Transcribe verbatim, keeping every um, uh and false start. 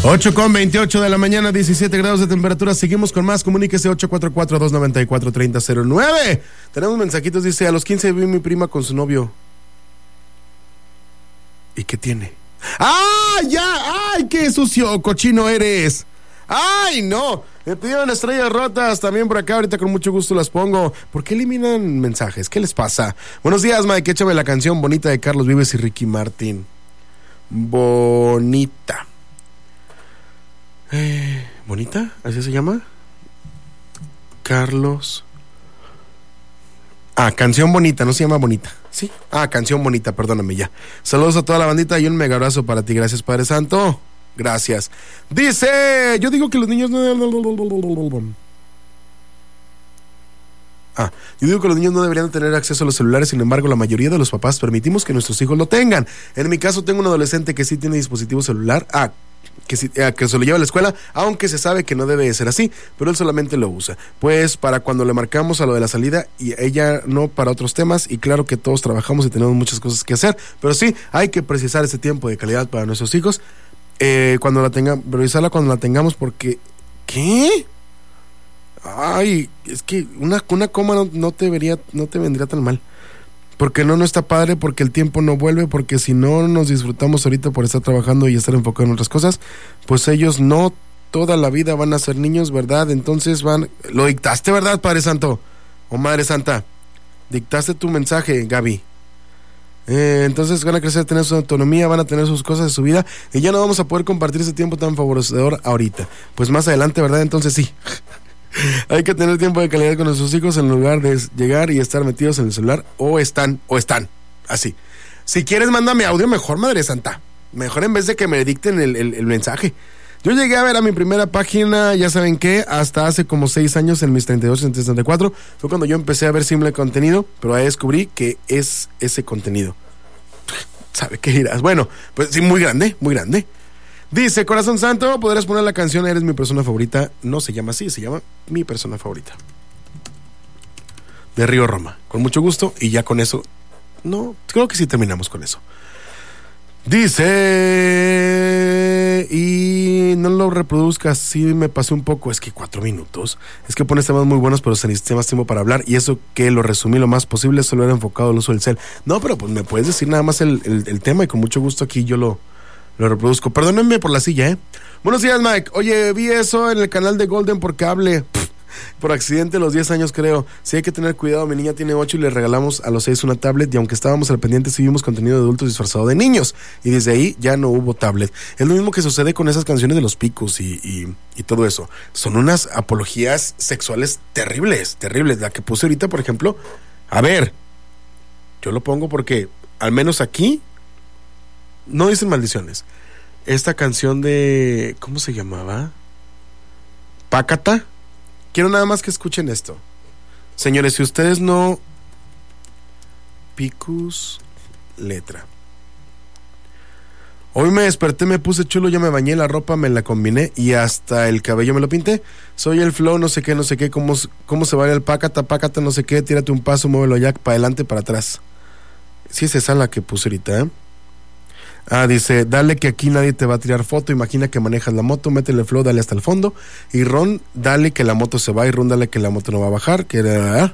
ocho con veintiocho de la mañana, diecisiete grados de temperatura. Seguimos con más. Comuníquese ocho cuatro cuatro, dos nueve cuatro, tres cero cero nueve. Tenemos mensajitos. Dice: a los quince vi mi prima con su novio. ¿Y qué tiene? ¡Ah, ya! ¡Ay, qué sucio cochino eres! ¡Ay, no! Me pidieron estrellas rotas también por acá. Ahorita con mucho gusto las pongo. ¿Por qué eliminan mensajes? ¿Qué les pasa? Buenos días, Mike. Échame la canción bonita de Carlos Vives y Ricky Martin. Bonita. Eh, ¿Bonita? ¿Así se llama? Carlos. Ah, canción bonita, no se llama bonita. Sí. Ah, canción bonita, perdóname ya. Saludos a toda la bandita y un mega abrazo para ti. Gracias, Padre Santo. Gracias. Dice, yo digo que los niños no... Ah, yo digo que los niños no deberían tener acceso a los celulares. Sin embargo, la mayoría de los papás permitimos que nuestros hijos lo tengan. En mi caso tengo un adolescente que sí tiene dispositivo celular. Ah, que, sí, eh, que se lo lleva a la escuela, aunque se sabe que no debe ser así, pero él solamente lo usa, pues para cuando le marcamos a lo de la salida y ella no para otros temas. Y claro que todos trabajamos y tenemos muchas cosas que hacer, pero sí hay que precisar ese tiempo de calidad para nuestros hijos. Eh, cuando la tengan, revisarla cuando la tengamos, porque ¿qué? Ay, es que una, una coma no, no te vería, no te vendría tan mal. Porque no, no está padre, porque el tiempo no vuelve, porque si no nos disfrutamos ahorita por estar trabajando y estar enfocado en otras cosas, pues ellos no toda la vida van a ser niños, ¿verdad? Entonces van, lo dictaste, ¿verdad, Padre Santo? O Madre Santa, dictaste tu mensaje, Gaby. Eh, entonces van a crecer, tener su autonomía, van a tener sus cosas de su vida y ya no vamos a poder compartir ese tiempo tan favorecedor ahorita. Pues más adelante, ¿verdad? Entonces sí. Hay que tener tiempo de calidad con nuestros hijos en lugar de llegar y estar metidos en el celular. O están, o están, así. Si quieres, mándame audio mejor, Madre Santa. Mejor en vez de que me dicten el, el, el mensaje. Yo llegué a ver a mi primera página, ya saben qué, hasta hace como seis años, en mis treinta y dos, treinta y cuatro. Fue cuando yo empecé a ver simple contenido, pero ahí descubrí que es ese contenido. ¿Sabe qué dirás? Bueno, pues sí, muy grande, muy grande. Dice, Corazón Santo, podrás poner la canción Eres mi persona favorita. No se llama así, se llama Mi persona favorita, de Río Roma. Con mucho gusto. Y ya con eso, no, creo que sí terminamos con eso. Dice, y no lo reproduzcas, sí me pasé un poco. Es que cuatro minutos. Es que pones temas muy buenos, pero se necesita más tiempo para hablar. Y eso que lo resumí lo más posible, solo era enfocado al uso del cel. No, pero pues me puedes decir nada más el, el, el tema y con mucho gusto aquí yo lo... Lo reproduzco. Perdónenme por la silla, ¿eh? Buenos días, Mike. Oye, vi eso en el canal de Golden por cable. Pff, por accidente, los diez años, creo. Sí, hay que tener cuidado. Mi niña tiene ocho y le regalamos a los seis una tablet. Y aunque estábamos al pendiente, sí vimos contenido de adultos disfrazado de niños. Y desde ahí ya no hubo tablet. Es lo mismo que sucede con esas canciones de los Picos y, y, y todo eso. Son unas apologías sexuales terribles, terribles. La que puse ahorita, por ejemplo. A ver, yo lo pongo porque, al menos aquí, no dicen maldiciones. Esta canción de... ¿cómo se llamaba? Pácata. Quiero nada más que escuchen esto. Señores, si ustedes no... Picus, letra. Hoy me desperté, me puse chulo, ya me bañé, la ropa me la combiné y hasta el cabello me lo pinté. Soy el flow, no sé qué, no sé qué, cómo, cómo se baila el pácata, pácata, no sé qué, tírate un paso, muévelo ya, para adelante, para atrás. Sí es esa la que puse ahorita, ¿eh? Ah, dice, dale que aquí nadie te va a tirar foto, imagina que manejas la moto, métele flow, dale hasta el fondo, y Ron, dale que la moto se va, y Ron, dale que la moto no va a bajar, que